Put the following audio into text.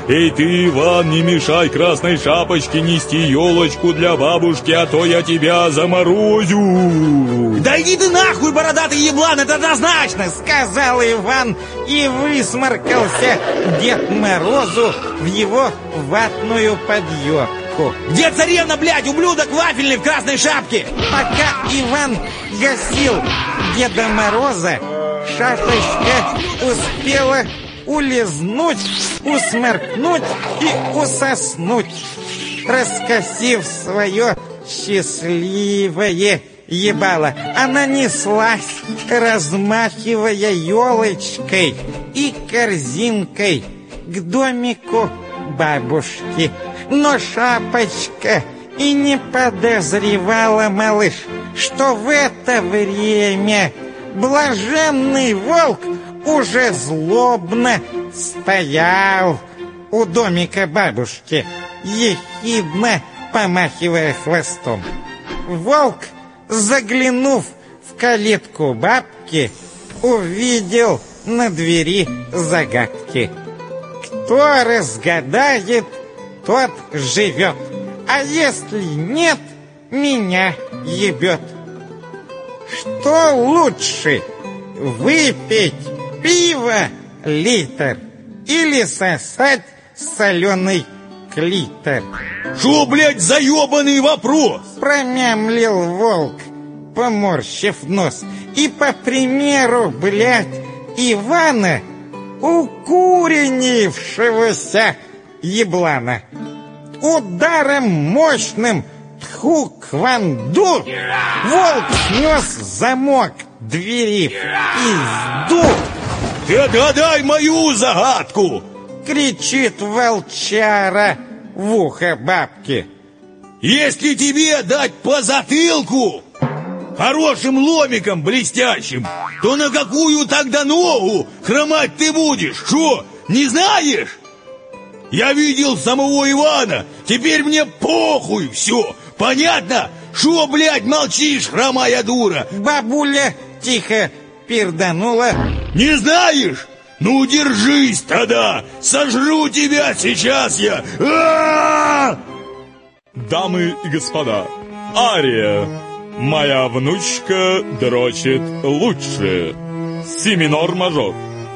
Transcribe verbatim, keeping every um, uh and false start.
Эй ты, Иван, не мешай Красной Шапочке нести елочку для бабушки, а то я тебя заморозю. Да иди ты нахуй, бородатый еблан, это однозначно, сказал Иван и высморкался Дед Морозу в его ватную подъебку. Где царевна, блядь, ублюдок вафельный в красной шапке? Пока Иван гасил Деда Мороза, Шапочка успела улизнуть, усморкнуть и усоснуть, раскосив свое счастливое ебало. Она неслась, размахивая елочкой и корзинкой к домику бабушки. Но Шапочка и не подозревала, малыш, что в это время блаженный волк уже злобно стоял у домика бабушки, ехидно помахивая хвостом. Волк, заглянув в калитку бабки, увидел на двери загадки. Кто разгадает, тот живет, а если нет, меня ебет. Что лучше, выпить пиво литр или сосать соленый клитор? Шо, блядь, за ебаный вопрос? Промямлил волк, поморщив нос. И по примеру, блядь, Ивана, укуренившегося еблана, ударом мощным тху-кванду волк снес замок двери и сдул. Ты отгадай мою загадку! Кричит волчара в ухо бабки. Если тебе дать по затылку хорошим ломиком блестящим, то на какую тогда ногу хромать ты будешь? Шо, не знаешь? Я видел самого Ивана, теперь мне похуй, все, понятно? Шо, блядь, молчишь, хромая дура? Бабуля тихо перданула. Не знаешь? Ну, держись тогда! Сожру тебя сейчас я! А-а-а! Дамы и господа, ария «Моя внучка дрочит лучше». Си минор мажор.